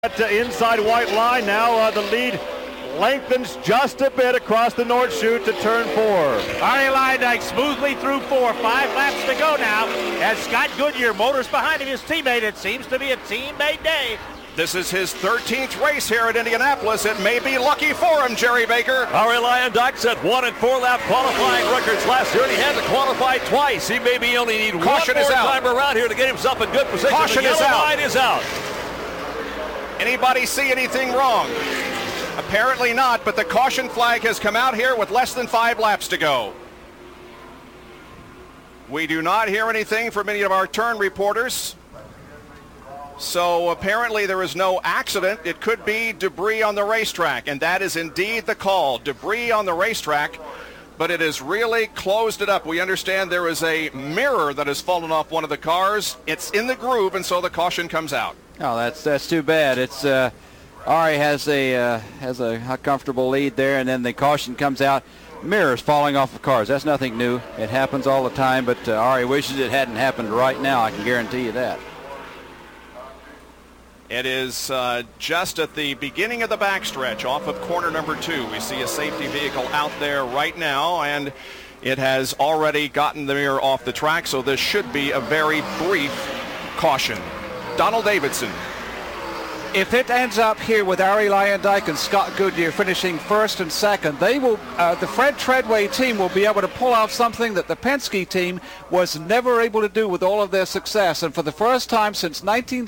Inside white line. Now the lead lengthens just a bit across the North Chute to turn 4. Arie Luyendyk smoothly through 4. 5 laps to go now as Scott Goodyear motors behind him, his teammate. It seems to be a teammate day. This is his 13th race here at Indianapolis. It may be lucky for him, Jerry Baker. Arie Luyendyk set 1 and 4 lap qualifying records last year, and he had to qualify twice. He maybe only need Caution one more out. time around here to get himself in good position. Caution the is yellow out. line is out. Anybody see anything wrong? Apparently not, but the caution flag has come out here with less than 5 laps to go. We do not hear anything from any of our turn reporters. So apparently there is no accident. It could be debris on the racetrack, and that is indeed the call. Debris on the racetrack, but it has really closed it up. We understand there is a mirror that has fallen off one of the cars. It's in the groove, and so the caution comes out. Oh, that's too bad. It's Arie has a comfortable lead there, and then the caution comes out. Mirrors falling off of cars. That's nothing new. It happens all the time, but Arie wishes it hadn't happened right now. I can guarantee you that. It is just at the beginning of the backstretch off of corner number 2. We see a safety vehicle out there right now, and it has already gotten the mirror off the track, so this should be a very brief caution. Donald Davidson. If it ends up here with Arie Luyendyk and Scott Goodyear finishing first and second, they will, the Fred Treadway team will be able to pull off something that the Penske team was never able to do with all of their success. And for the first time since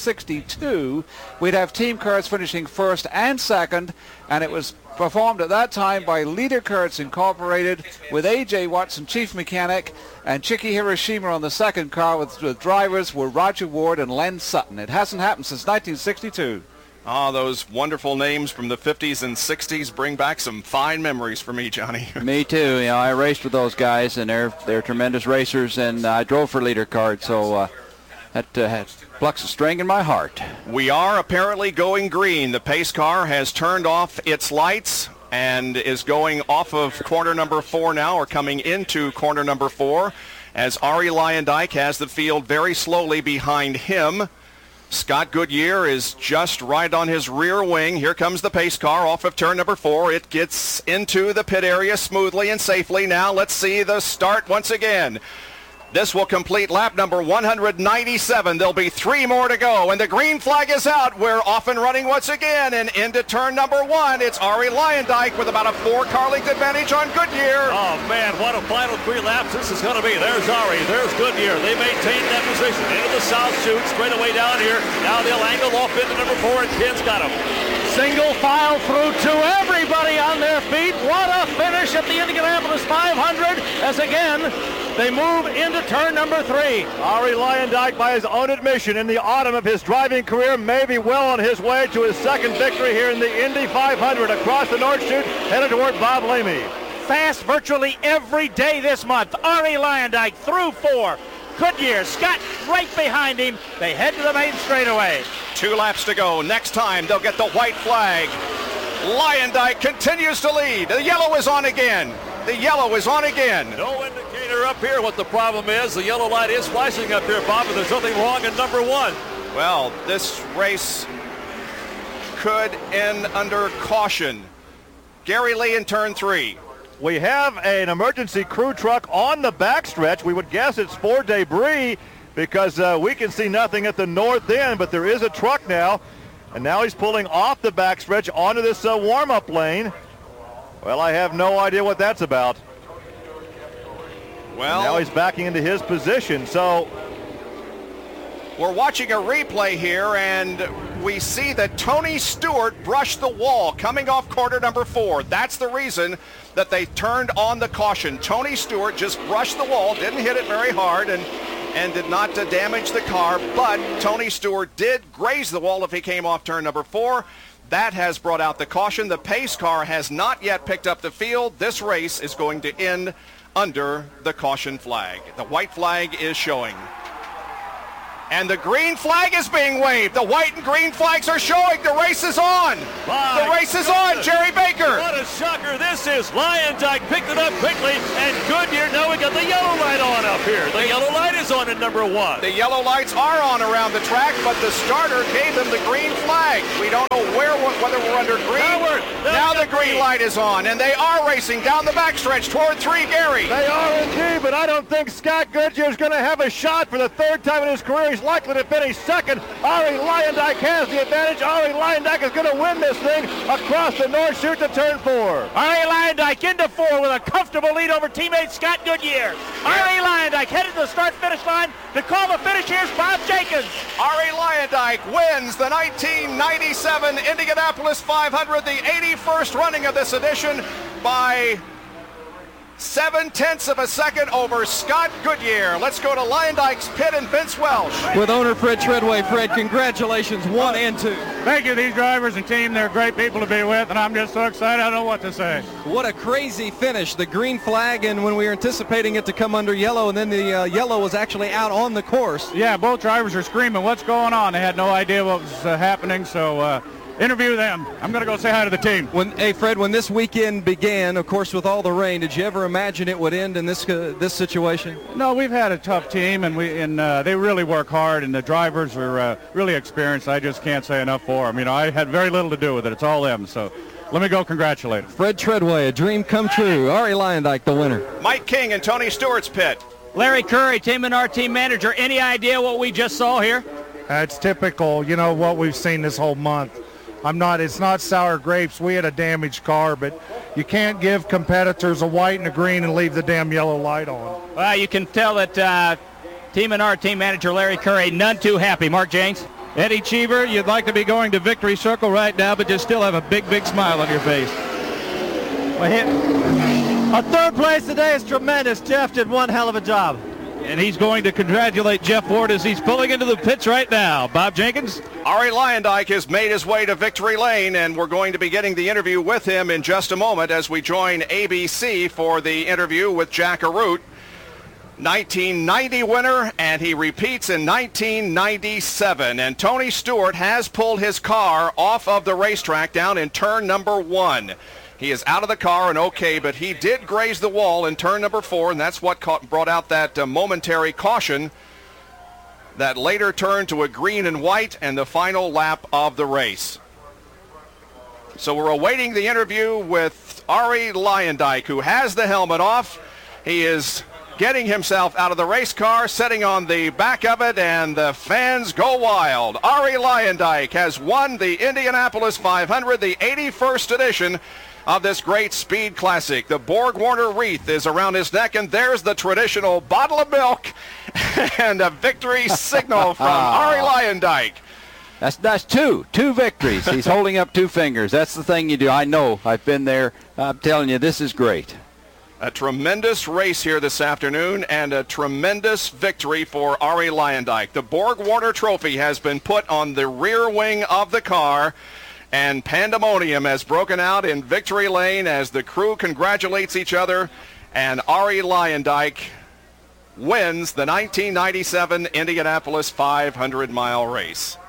1962, we'd have team cars finishing first and second, and it was performed at that time by Leader Kurtz Incorporated with A.J. Watson, chief mechanic, and Chiki Hiroshima on the second car with drivers were Roger Ward and Len Sutton. It hasn't happened since 1962. Ah, those wonderful names from the 50s and 60s bring back some fine memories for me, Johnny. Me too. You know, I raced with those guys, and they're tremendous racers, and I drove for Leader Kart, so that plucks a string in my heart. We are apparently going green. The pace car has turned off its lights and is going off of corner number 4 now, or coming into corner number 4, as Arie Luyendyk has the field very slowly behind him. Scott Goodyear is just right on his rear wing. Here comes the pace car off of turn number 4. It gets into the pit area smoothly and safely. Now let's see the start once again. This will complete lap number 197. There'll be 3 more to go, and the green flag is out. We're off and running once again, and into turn number 1. It's Arie Luyendyk with about a 4-car length advantage on Goodyear. Oh, man, what a final 3 laps this is going to be. There's Arie, there's Goodyear. They maintain that position into the South Chute, straight away down here. Now they'll angle off into number 4, and Ken's got him. Single file through to everybody on their feet. What a finish at the Indianapolis 500 as again they move into turn number 3. Arie Luyendyk, by his own admission, in the autumn of his driving career, may be well on his way to his second victory here in the Indy 500 across the North Chute, headed toward Bob Lamy. Fast virtually every day this month. Arie Luyendyk through 4. Goodyear, Scott right behind him. They head to the main straightaway. 2 laps to go. Next time they'll get the white flag. Luyendyk continues to lead. The yellow is on again. The yellow is on again. No indicator up here what the problem is. The yellow light is flashing up here, Bob, but there's something wrong in number 1. Well, this race could end under caution. Gary Lee in turn 3. We have an emergency crew truck on the backstretch. We would guess it's for debris because we can see nothing at the north end, but there is a truck now. And now he's pulling off the backstretch onto this warm-up lane. Well, I have no idea what that's about. Well, and now he's backing into his position. So we're watching a replay here, and we see that Tony Stewart brushed the wall coming off corner number 4. That's the reason that they turned on the caution. Tony Stewart just brushed the wall, didn't hit it very hard, and did not damage the car, but Tony Stewart did graze the wall if he came off turn number 4. That has brought out the caution. The pace car has not yet picked up the field. This race is going to end under the caution flag. The white flag is showing. And the green flag is being waved. The white and green flags are showing. The race is on. The race is on, Jerry Baker. What a shocker this is. Lyondike picked it up quickly, and Goodyear, now we got the yellow light on up here. The yellow light is on at number 1. The yellow lights are on around the track, but the starter gave them the green flag. We don't know whether we're under green. Now the green light is on, and they are racing down the backstretch toward 3 Gary. They are indeed, but I don't think Scott Goodyear is going to have a shot for the 3rd time in his career. He's likely to finish 2nd. Ari Lyondike has the advantage. Ari Lyondike is going to win this thing across the North Chute to turn 4. Ari Lyondike into 4 with a comfortable lead over teammate Scott Goodyear. Ari Lyondike headed to the start-finish line. To call the finish, here's Bob Jenkins. Ari Lyondike wins the 1997 Indianapolis 500, the 81st running of this edition, by 0.7 of a second over Scott Goodyear. Let's go to Lyondike's pit and Vince Welsh. With owner Fred Treadway. Fred, congratulations, 1 and 2. Thank you, these drivers and team. They're great people to be with, and I'm just so excited. I don't know what to say. What a crazy finish. The green flag, and when we were anticipating it to come under yellow, and then the yellow was actually out on the course. Yeah, both drivers are screaming, what's going on? They had no idea what was happening, so interview them. I'm going to go say hi to the team. Hey, Fred, when this weekend began, of course, with all the rain, did you ever imagine it would end in this situation? No, we've had a tough team, and they really work hard, and the drivers are really experienced. I just can't say enough for them. You know, I had very little to do with it. It's all them, so let me go congratulate them. Fred Treadway, a dream come true. Ari Lyondike, the winner. Mike King and Tony Stewart's pit. Larry Curry, Team Menard team manager. Any idea what we just saw here? It's typical, you know, what we've seen this whole month. It's not sour grapes. We had a damaged car, but you can't give competitors a white and a green and leave the damn yellow light on. Well, you can tell that Team Menard team manager Larry Curry, none too happy. Mark James? Eddie Cheever, you'd like to be going to victory circle right now, but you still have a big, big smile on your face. A 3rd place today is tremendous. Jeff did one hell of a job. And he's going to congratulate Jeff Ward as he's pulling into the pits right now. Bob Jenkins? Ari Lyondike has made his way to victory lane, and we're going to be getting the interview with him in just a moment as we join ABC for the interview with Jack Arute. 1990 winner, and he repeats in 1997. And Tony Stewart has pulled his car off of the racetrack down in turn number 1. He is out of the car and okay, but he did graze the wall in turn number 4, and that's what brought out that momentary caution that later turned to a green and white and the final lap of the race. So we're awaiting the interview with Ari Lyondike, who has the helmet off. He is getting himself out of the race car, sitting on the back of it, and the fans go wild. Ari Lyondike has won the Indianapolis 500, the 81st edition of this great speed classic. The Borg Warner wreath is around his neck, and there's the traditional bottle of milk and a victory signal from Ari Lyondike. That's two victories. He's holding up 2 fingers. That's the thing you do. I know. I've been there. I'm telling you, this is great. A tremendous race here this afternoon and a tremendous victory for Ari Lyondike. The Borg Warner trophy has been put on the rear wing of the car, and pandemonium has broken out in victory lane as the crew congratulates each other, and Ari Lyondike wins the 1997 Indianapolis 500-mile race.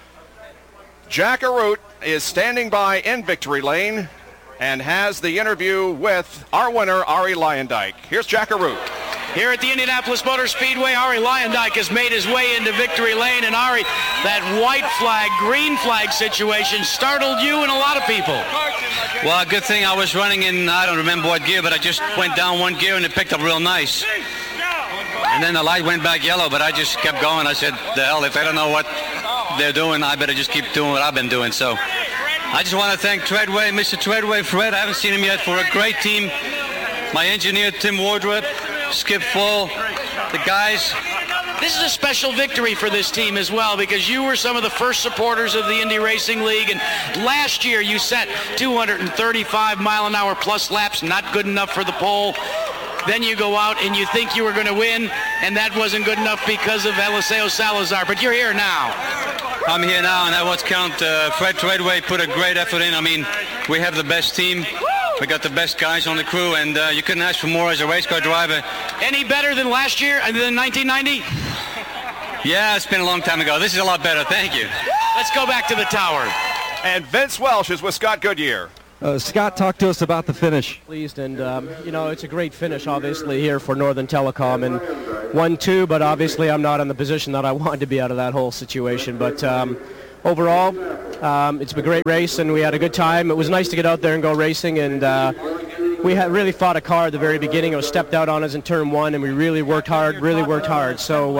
Jack Arute is standing by in victory lane and has the interview with our winner, Ari Lyondike. Here's Jack Arute. Here at the Indianapolis Motor Speedway, Ari Lyondike has made his way into victory lane, and Ari, that white flag, green flag situation startled you and a lot of people. Well, a good thing I was running in, I don't remember what gear, but I just went down 1 gear and it picked up real nice. And then the light went back yellow, but I just kept going. I said, the hell, if they don't know what they're doing, I better just keep doing what I've been doing. So I just want to thank Treadway, Mr. Treadway, Fred. I haven't seen him yet, for a great team. My engineer, Tim Wardrop, Skip Full, the guys. This is a special victory for this team as well, because you were some of the first supporters of the Indy Racing League, and last year you set 235 mile-an-hour plus laps, not good enough for the pole. Then you go out and you think you were going to win, and that wasn't good enough because of Eliseo Salazar, but you're here now. I'm here now, and I want to count Fred Treadway put a great effort in. I mean, we have the best team. We got the best guys on the crew, and you couldn't ask for more as a race car driver. Any better than last year, than 1990? Yeah, it's been a long time ago. This is a lot better. Thank you. Let's go back to the tower. And Vince Welsh is with Scott Goodyear. Scott, talk to us about the finish. Pleased, and it's a great finish, obviously, here for Northern Telecom, and 1-2, but obviously I'm not in the position that I wanted to be out of that whole situation. But overall, it's been a great race, and we had a good time. It was nice to get out there and go racing, and we had really fought a car at the very beginning. It was stepped out on us in turn 1, and we really worked hard. So,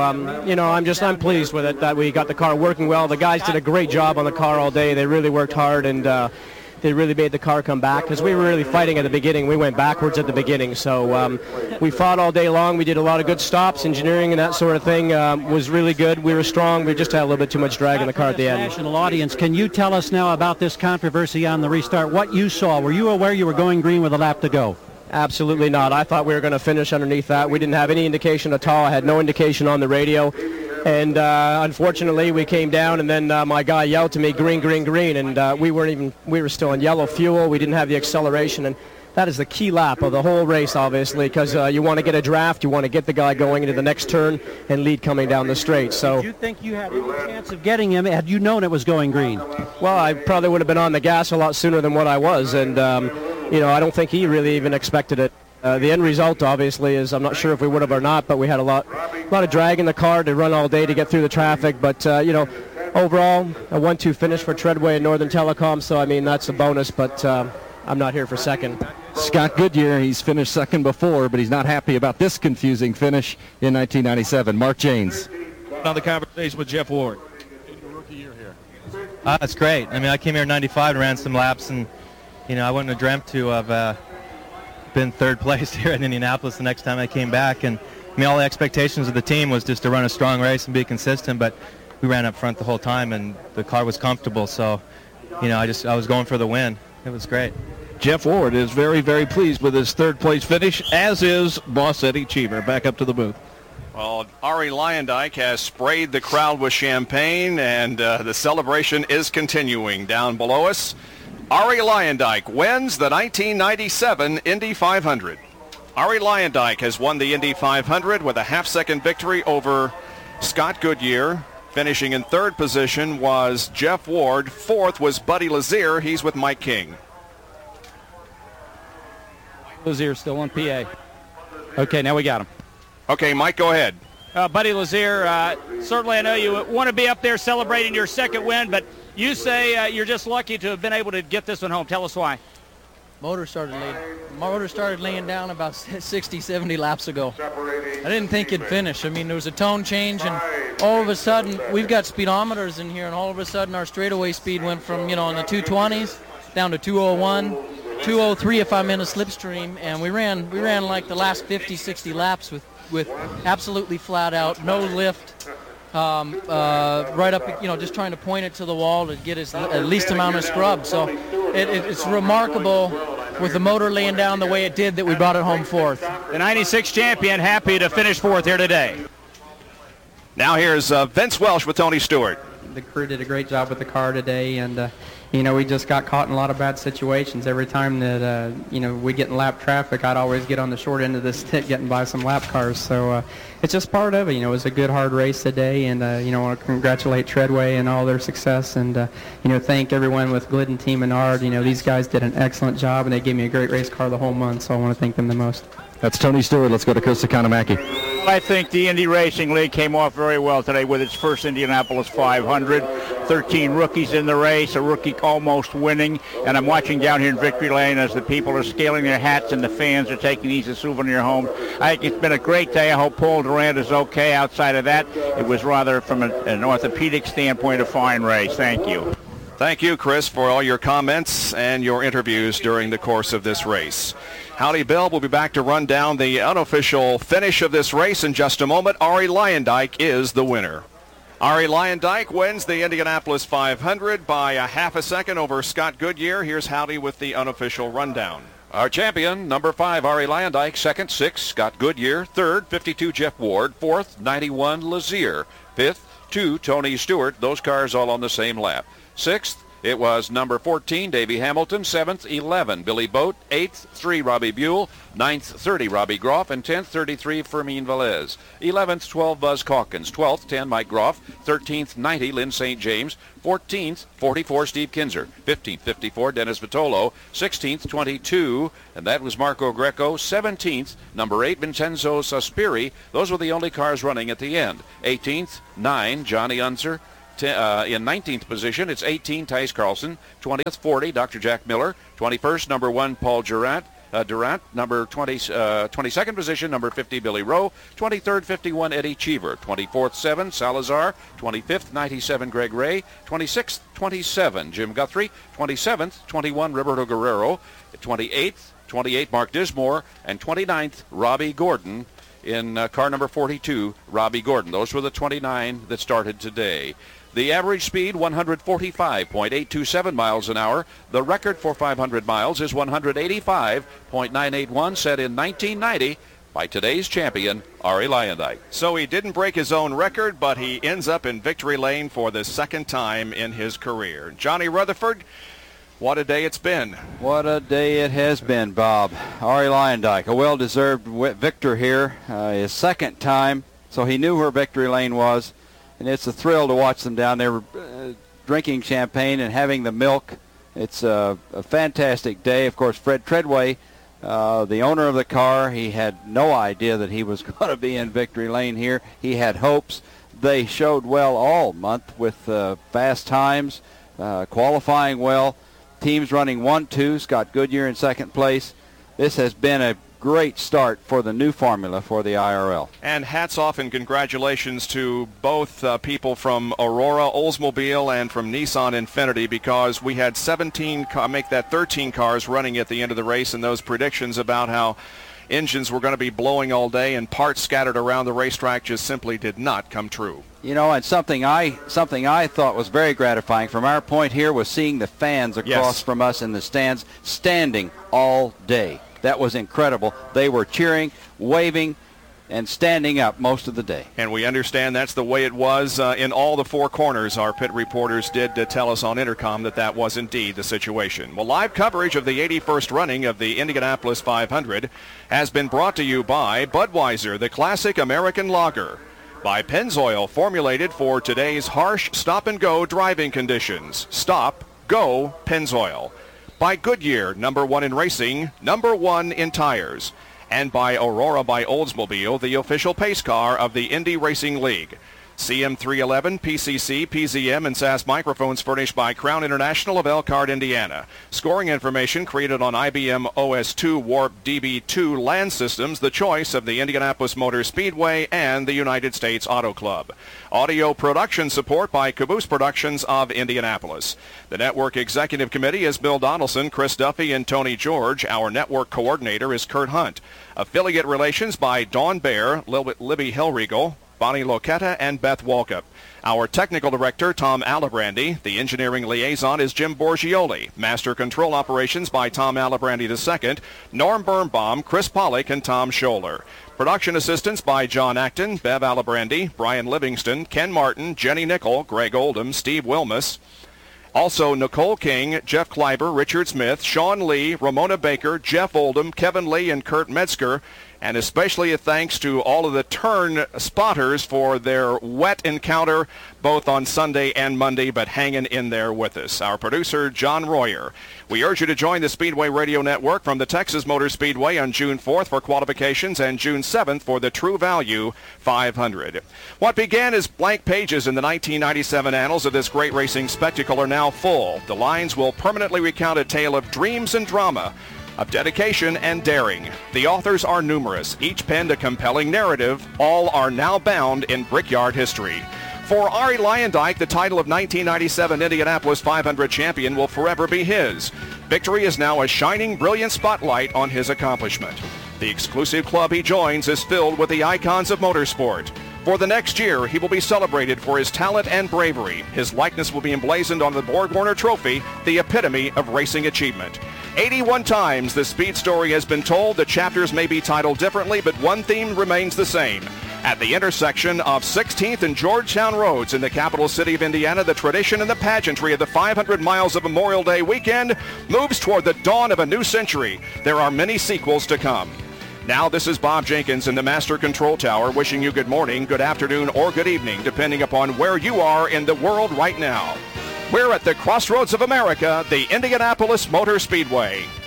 I'm pleased with it that we got the car working well. The guys did a great job on the car all day. They really worked hard, and they really made the car come back, because we were really fighting at the beginning. We went backwards at the beginning. So we fought all day long. We did a lot of good stops. Engineering and that sort of thing was really good. We were strong. We just had a little bit too much drag in the car at the end. National audience, can you tell us now about this controversy on the restart? What you saw? Were you aware you were going green with a lap to go? Absolutely not. I thought we were going to finish underneath that. We didn't have any indication at all. I had no indication on the radio. And unfortunately, we came down, and then my guy yelled to me, green, green, green, and we were still in yellow fuel. We didn't have the acceleration, and that is the key lap of the whole race, obviously, because you want to get a draft, you want to get the guy going into the next turn and lead coming down the straight. So, did you think you had any chance of getting him had you known it was going green? Well, I probably would have been on the gas a lot sooner than what I was, and I don't think he really even expected it. The end result, obviously, is I'm not sure if we would have or not, but we had a lot of drag in the car to run all day to get through the traffic. But, overall, a 1-2 finish for Treadway and Northern Telecom, so, that's a bonus, but I'm not here for second. Scott Goodyear, he's finished second before, but he's not happy about this confusing finish in 1997. Mark Janes. On the conversation with Jeff Ward. Rookie year here. That's great. I came here in 95 and ran some laps, and, I wouldn't have dreamt to have been third place here in Indianapolis the next time I came back. And all the expectations of the team was just to run a strong race and be consistent, but we ran up front the whole time, and the car was comfortable. So, I was going for the win. It was great. Jeff Ward is very, very pleased with his third place finish, as is boss Eddie Cheever. Back up to the booth. Well, Arie Luyendyk has sprayed the crowd with champagne, and the celebration is continuing down below us. Arie Luyendyk wins the 1997 Indy 500. Arie Luyendyk has won the Indy 500 with a half-second victory over Scott Goodyear. Finishing in third position was Jeff Ward. Fourth was Buddy Lazier. He's with Mike King. Lazier still on PA. Okay, now we got him. Okay, Mike, go ahead. Buddy Lazier, certainly I know you want to be up there celebrating your second win, but you say you're just lucky to have been able to get this one home. Tell us why. Motor started laying down about 60, 70 laps ago. I didn't think it'd finish. There was a tone change, and all of a sudden, we've got speedometers in here, and all of a sudden our straightaway speed went from, in the 220s down to 201, 203 if I'm in a slipstream, and we ran like the last 50, 60 laps with absolutely flat out, no lift. Right up, just trying to point it to the wall to get at least amount of scrub. So it's remarkable with the motor laying down the way it did that we brought it home fourth. The 96 champion happy to finish fourth here today. Now here's Vince Welsh with Tony Stewart. The crew did a great job with the car today, and we just got caught in a lot of bad situations. Every time that we get in lap traffic, I'd always get on the short end of the stick getting by some lap cars. So it's just part of it. It was a good, hard race today, and I want to congratulate Treadway and all their success, and thank everyone with Glidden Team Menard. These guys did an excellent job, and they gave me a great race car the whole month. So I want to thank them the most. That's Tony Stewart. Let's go to Chris Economaki. I think the Indy Racing League came off very well today with its first Indianapolis 500. 13 rookies in the race, a rookie almost winning. And I'm watching down here in Victory Lane as the people are scaling their hats and the fans are taking these as souvenir homes. I think it's been a great day. I hope Paul Durant is okay. Outside of that, it was rather, from an orthopedic standpoint, a fine race. Thank you. Thank you, Chris, for all your comments and your interviews during the course of this race. Howdy Bill will be back to run down the unofficial finish of this race in just a moment. Arie Luyendyk is the winner. Arie Luyendyk wins the Indianapolis 500 by a half a second over Scott Goodyear. Here's Howdy with the unofficial rundown. Our champion, number 5, Arie Luyendyk. Second, 6, Scott Goodyear. Third, 52, Jeff Ward. Fourth, 91, Lazier. Fifth, 2, Tony Stewart. Those cars all on the same lap. Sixth It was number 14, Davey Hamilton, 7th, 11, Billy Boat, 8th, 3, Robbie Buell, 9th, 30, Robbie Groff, and 10th, 33, Fermin Velez. 11th, 12, Buzz Calkins, 12th, 10, Mike Groff, 13th, 90, Lynn St. James, 14th, 44, Steve Kinzer, 15th, 54, Dennis Vitolo, 16th, 22, and that was Marco Greco, 17th, number 8, Vincenzo Sospiri. Those were the only cars running at the end. 18th, 9, Johnny Unser. In 19th position, it's 18, Tice Carlson. 20th, 40, Dr. Jack Miller. 21st, number 1, Paul Durant. Number 22nd position, number 50, Billy Rowe. 23rd, 51, Eddie Cheever. 24th, 7, Salazar. 25th, 97, Greg Ray. 26th, 27, Jim Guthrie. 27th, 21, Roberto Guerrero. 28th, 28, Mark Dismore. And 29th, Robbie Gordon. In car number 42, Robbie Gordon. Those were the 29 that started today. The average speed, 145.827 miles an hour. The record for 500 miles is 185.981, set in 1990 by today's champion, Arie Luyendyk. So he didn't break his own record, but he ends up in victory lane for the second time in his career. Johnny Rutherford, what a day it's been. What a day it has been, Bob. Arie Luyendyk, a well-deserved victor here, his second time, so he knew where victory lane was, and it's a thrill to watch them down there drinking champagne and having the milk. It's a fantastic day. Of course, Fred Treadway, the owner of the car, he had no idea that he was going to be in victory lane here. He had hopes. They showed well all month with fast times, qualifying well. Teams running 1-2, Scott Goodyear in second place. This has been a great start for the new formula for the IRL. And hats off and congratulations to both people from Aurora Oldsmobile and from Nissan Infiniti, because we had 13 cars running at the end of the race, and those predictions about how engines were going to be blowing all day and parts scattered around the racetrack just simply did not come true. You know, and something I thought was very gratifying from our point here was seeing the fans across from us in the stands standing all day. That was incredible. They were cheering, waving, and standing up most of the day. And we understand that's the way it was in all the four corners. Our pit reporters did tell us on intercom that was indeed the situation. Well, live coverage of the 81st running of the Indianapolis 500 has been brought to you by Budweiser, the classic American lager, by Pennzoil, formulated for today's harsh stop-and-go driving conditions. Stop, go, Pennzoil. By Goodyear, number 1 in racing, number 1 in tires. And by Aurora by Oldsmobile, the official pace car of the Indy Racing League. CM311, PCC, PZM, and SAS microphones furnished by Crown International of Elkhart, Indiana. Scoring information created on IBM OS2 Warp DB2 land systems, the choice of the Indianapolis Motor Speedway and the United States Auto Club. Audio production support by Caboose Productions of Indianapolis. The Network Executive Committee is Bill Donaldson, Chris Duffy, and Tony George. Our network coordinator is Kurt Hunt. Affiliate relations by Dawn Baer, Libby Hellriegel, Bonnie Loquetta, and Beth Walkup. Our technical director, Tom Alabrandy. The engineering liaison is Jim Borgioli. Master control operations by Tom Alabrandy II, Norm Birnbaum, Chris Pollock, and Tom Scholler. Production assistants by John Acton, Bev Alabrandy, Brian Livingston, Ken Martin, Jenny Nickel, Greg Oldham, Steve Wilmus. Also, Nicole King, Jeff Kleiber, Richard Smith, Sean Lee, Ramona Baker, Jeff Oldham, Kevin Lee, and Kurt Metzger. And especially a thanks to all of the turn spotters for their wet encounter both on Sunday and Monday, but hanging in there with us. Our producer, John Royer. We urge you to join the Speedway Radio Network from the Texas Motor Speedway on June 4th for qualifications and June 7th for the True Value 500. What began as blank pages in the 1997 annals of this great racing spectacle are now full. The lines will permanently recount a tale of dreams and drama, of dedication and daring. The authors are numerous, each penned a compelling narrative. All are now bound in Brickyard history. For Arie Luyendyk, the title of 1997 Indianapolis 500 champion will forever be his. Victory is now a shining, brilliant spotlight on his accomplishment. The exclusive club he joins is filled with the icons of motorsport. For the next year, he will be celebrated for his talent and bravery. His likeness will be emblazoned on the Borg-Warner Trophy, the epitome of racing achievement. 81 times the speed story has been told. The chapters may be titled differently, but one theme remains the same. At the intersection of 16th and Georgetown Roads in the capital city of Indiana, the tradition and the pageantry of the 500 miles of Memorial Day weekend moves toward the dawn of a new century. There are many sequels to come. Now this is Bob Jenkins in the Master Control Tower wishing you good morning, good afternoon, or good evening, depending upon where you are in the world right now. We're at the Crossroads of America, the Indianapolis Motor Speedway.